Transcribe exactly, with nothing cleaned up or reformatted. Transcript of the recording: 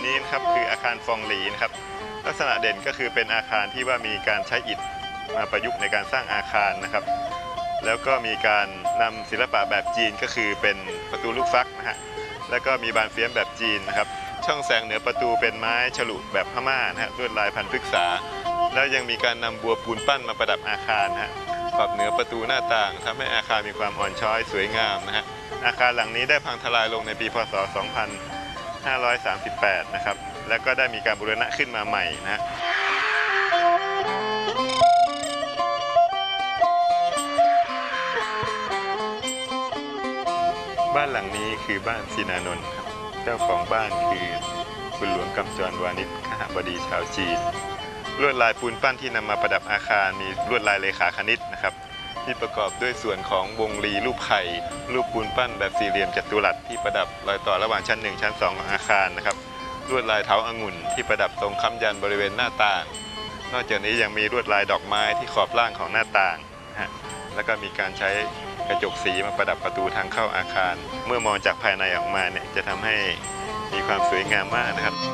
นี้นะครับคืออาคารฟองหลีนะครับลักษณะเด่นก็คือเป็นอาคารที่ว่ามีการใช้อิฐมาประยุกต์ในการสร้างอาคารนะครับแล้วก็มีการนำศิลปะแบบจีนก็คือเป็นประตูลูกฟักนะฮะแล้วก็มีบานเฟียมแบบจีนนะครับช่องแสงเหนือประตูเป็นไม้ฉลุแบบพม่านะฮะลวดลายพันพฤกษาแล้วยังมีการนำบัวปูนปั้นมาประดับอาคารนะฮะขอบเหนือประตูหน้าต่างทำให้อาคารมีความอ่อนช้อยสวยงามนะฮะอาคารหลังนี้ได้พังทลายลงในปีพ.ศ. สองพันห้าร้อยสามสิบแปดนะครับแล้วก็ได้มีการบูรณะขึ้นมาใหม่นะฮะบ้านหลังนี้คือบ้านศินานนท์ครับเจ้าของบ้านคือคุณหลวงกำจรวานิชคหบดีชาวจีนลวดลายปูนปั้นที่นำมาประดับอาคารมีลวดลายเลขาคณิตนะครับที่ประกอบด้วยส่วนของวงรีรูปไข่รูปปูนปั้นแบบสี่เหลี่ยมจัตุรัสที่ประดับรอยต่อระหว่างชั้นหนึ่งชั้นสองของอาคารนะครับลวดลายเถาองุ่นที่ประดับตรงค้ำยันบริเวณหน้าต่างนอกจากนี้ยังมีลวดลายดอกไม้ที่ขอบล่างของหน้าต่างนะฮะแล้วก็มีการใช้กระจกสีมาประดับประตูทางเข้าอาคารเมื่อมองจากภายในออกมาเนี่ยจะทำให้มีความสวยงามมากนะครับ